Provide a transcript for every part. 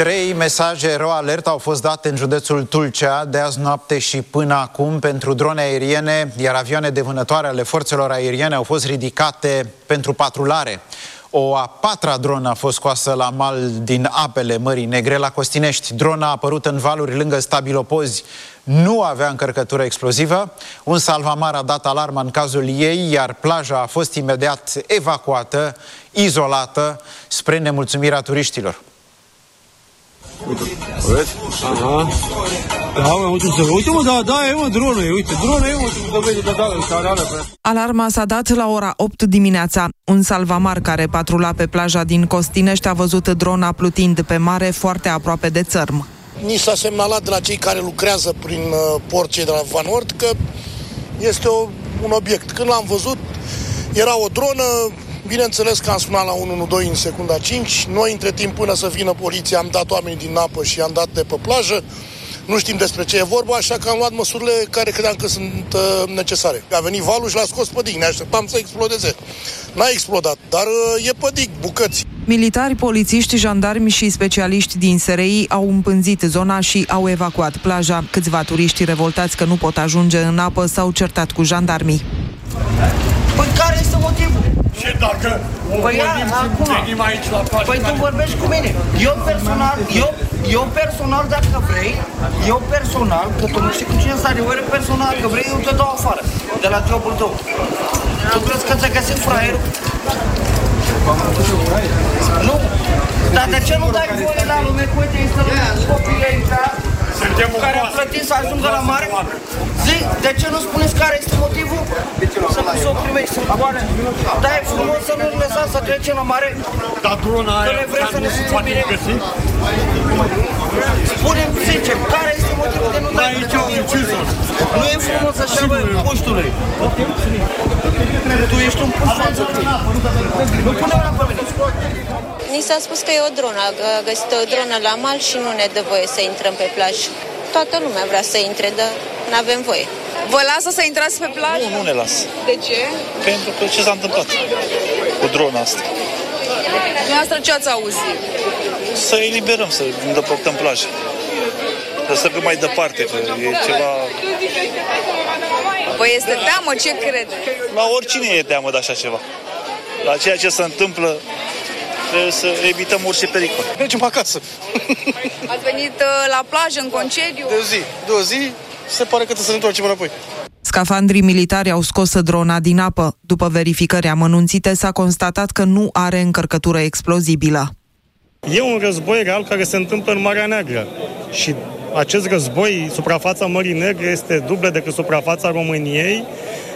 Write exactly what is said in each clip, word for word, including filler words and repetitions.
Trei mesaje Ero Alert au fost date în județul Tulcea de azi noapte și până acum pentru drone aeriene, iar avioane de vânătoare ale forțelor aeriene au fost ridicate pentru patrulare. O a patra dronă a fost scoasă la mal din apele Mării Negre la Costinești. Drona a apărut în valuri lângă stabilopozi, nu avea încărcătură explozivă. Un salvamar a dat alarma în cazul ei, iar plaja a fost imediat evacuată, izolată, spre nemulțumirea turiștilor. Uite, vezi? Aha. Da, mă, uite, uite, mă, da, da, e, mă, dronă, uite, dronă, e, mă, uite, da, da, da, da. Alarma s-a dat la ora opt dimineața. Un salvamar care patrula pe plaja din Costinești a văzut drona plutind pe mare foarte aproape de țărm. Ni s-a semnalat de la cei care lucrează prin uh, port, cei de la Van Oord, că este o, un obiect. Când l-am văzut, era o dronă. Bineînțeles că am sunat la unu unu doi în secunda cinci. Noi, între timp, până să vină poliția, am dat oamenii din apă și am dat de pe plajă. Nu știm despre ce e vorba, așa că am luat măsurile care credeam că sunt uh, necesare. A venit valul și l-a scos pe dig. Ne așteptam să explodeze. N-a explodat, dar uh, e pe dig, bucăți. Militari, polițiști, jandarmi și specialiști din S R I au împânzit zona și au evacuat plaja. Câțiva turiști revoltați că nu pot ajunge în apă s-au certat cu jandarmii. Păi care este motivul? Și dacă o păi acum, venim aici la plajă... Păi tu vorbești cu mine. Eu personal, eu, eu personal, dacă vrei, eu personal, că tu nu știi cu cine stare, eu personal, că vrei, eu te dau afară, de la jobul tău. Tu crezi că ți-ai găsit fraierul? Nu. Dar de ce nu dai voie la lume? Uite, este copiii aici, care a plătit să ajungă la mare? Zi, de ce nu spuneți care este motivul? Să nu se o primești, să coboare. Dar e frumos să nu lăsați să trecem la mare? Dar drona aia să ne nu poate găsi? Spune-mi sincer, care este motivul de nu dai aici au ucis-o. Nu e frumos așa, bă, puștule. Tu ești un puștule. Nu pune mâna pe mine. Ni s-a spus că e o dronă, a găsit o dronă la mal și nu ne dă voie să intrăm pe plajă. Toată lumea vrea să intre, dar nu avem voie. Vă lasă să intrați pe plajă? Nu, nu ne lasă. De ce? Pentru că ce s-a întâmplat cu drona asta? Dumneavoastră ce ați auzit? Să eliberăm, să îndepărtăm plaja. Să să mai departe, că e ceva... Păi este teamă, ce crede? La oricine e teamă de așa ceva. La ceea ce se întâmplă, trebuie să evităm orice pericol. Mergem acasă. Ați venit la plajă, în concediu? De o zi, de o zi, se pare că trebuie să ne întoarcem înapoi. Scafandrii militari au scos drona din apă. După verificări amănunțite, s-a constatat că nu are încărcătură explozibilă. E un război real care se întâmplă în Marea Neagră și acest război, suprafața Mării Negre, este dublă decât suprafața României.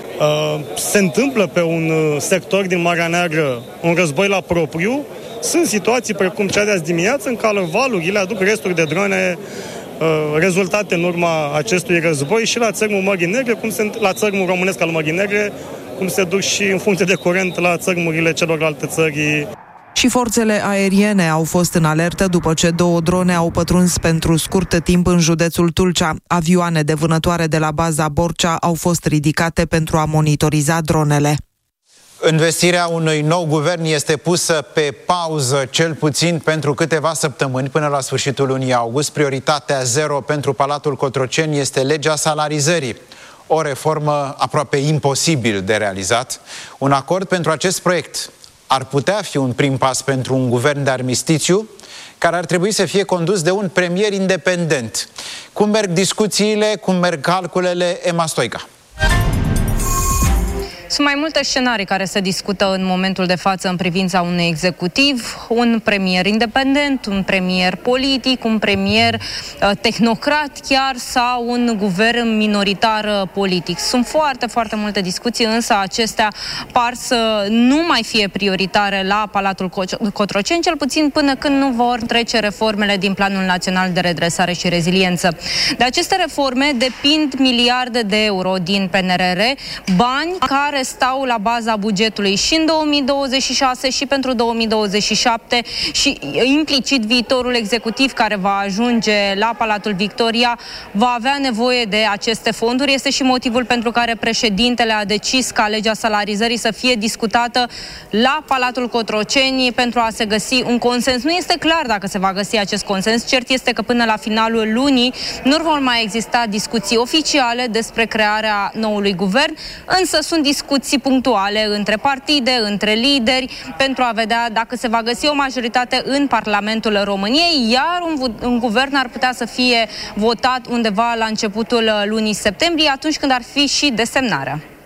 Se întâmplă pe un sector din Marea Neagră un război la propriu. Sunt situații precum cea de azi dimineață în care valurile aduc resturi de drone rezultate în urma acestui război și la țărmul Mării Negre, cum se, la țărmul românesc al Mării Negre, cum se duc și în funcție de curent la țărmurile celorlalte țări. Și forțele aeriene au fost în alertă după ce două drone au pătruns pentru scurt timp în județul Tulcea. Avioane de vânătoare de la baza Borcea au fost ridicate pentru a monitoriza dronele. Învestirea unui nou guvern este pusă pe pauză, cel puțin pentru câteva săptămâni, până la sfârșitul lunii august. Prioritatea zero pentru Palatul Cotroceni este legea salarizării. O reformă aproape imposibil de realizat. Un acord pentru acest proiect ar putea fi un prim pas pentru un guvern de armistițiu, care ar trebui să fie condus de un premier independent. Cum merg discuțiile, cum merg calculele? Emma Stoica. Sunt mai multe scenarii care se discută în momentul de față în privința unui executiv, un premier independent, un premier politic, un premier uh, tehnocrat chiar sau un guvern minoritar uh, politic. Sunt foarte, foarte multe discuții, însă acestea par să nu mai fie prioritare la Palatul Cotroceni, cel puțin până când nu vor trece reformele din Planul Național de Redresare și Reziliență. De aceste reforme depind miliarde de euro din P N R R, bani care care stau la baza bugetului și în două mii douăzeci și șase și pentru două mii douăzeci și șapte și implicit viitorul executiv care va ajunge la Palatul Victoria va avea nevoie de aceste fonduri. Este și motivul pentru care președintele a decis ca legea salarizării să fie discutată la Palatul Cotroceni pentru a se găsi un consens. Nu este clar dacă se va găsi acest consens. Cert este că până la finalul lunii nu vor mai exista discuții oficiale despre crearea noului guvern, însă sunt discuții punctuale între partide, între lideri, pentru a vedea dacă se va găsi o majoritate în Parlamentul României, iar un, un guvern ar putea să fie votat undeva la începutul lunii septembrie, atunci când ar fi și desemnarea.